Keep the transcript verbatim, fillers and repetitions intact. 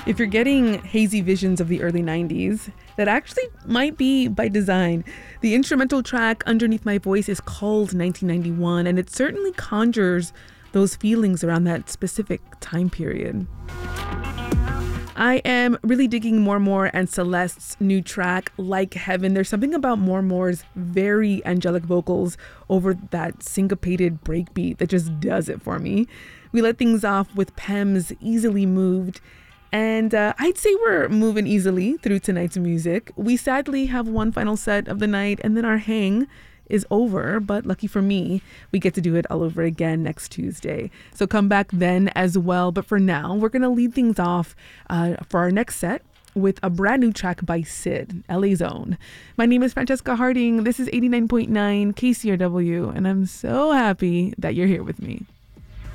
If you're getting hazy visions of the early nineties, that actually might be by design. The instrumental track Underneath My Voice is called nineteen ninety-one, and it certainly conjures those feelings around that specific time period. I am really digging More More and Celeste's new track, Like Heaven. There's something about More More's very angelic vocals over that syncopated breakbeat that just does it for me. We let things off with Pem's Easily Moved. And uh, I'd say we're moving easily through tonight's music. We sadly have one final set of the night and then our hang is over, but lucky for me, we get to do it all over again next Tuesday. So come back then as well. But for now, we're going to lead things off uh, for our next set with a brand new track by Syd, L A's own. My name is Francesca Harding. This is eighty-nine point nine K C R W, and I'm so happy that you're here with me.